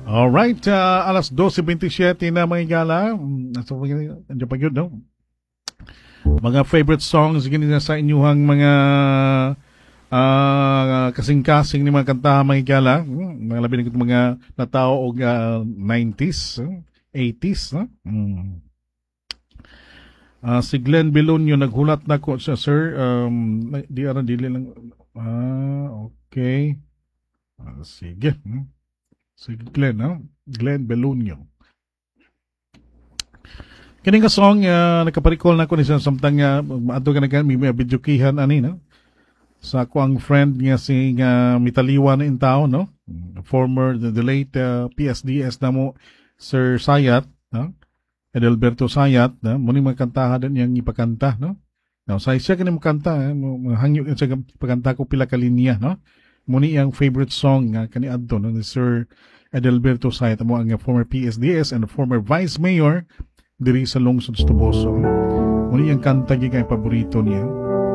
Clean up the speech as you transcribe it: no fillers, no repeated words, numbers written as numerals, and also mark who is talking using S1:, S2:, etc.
S1: Alright, alas 12:27 na mga igala. So, andiyan pa yun, no? Mga favorite songs gini na sa inyuhang mga kasing-kasing ni mga kanta mga igala. Mga labi na mga natao o 90s, 80s. Si Glenn Belonio naghulat na ko sa sir. Di dili lang. Okay. Sige. Si Glenn, no? Glenn Belonio. Kini nga song nakaparicall na ko ni sa samtang maato ka na may video kihan ani no. Sa ko ang friend nga si mitaliwa na in tao no. Former the late PSDS na mo Sir Sayat, no? Edelberto Sayat, no? Muni magkantahan din yang ipakanta, no. Now, sa siya kini mo kanta, hangyo sa ipakanta ko pila ka linya, no. Muni ang favorite song nga kani adto no, ni Sir Edelberto Sayat mo ang former PSDS and former Vice Mayor diri sa lungsod sa Tuboso. Muni ang kanta gyud kay paborito niya.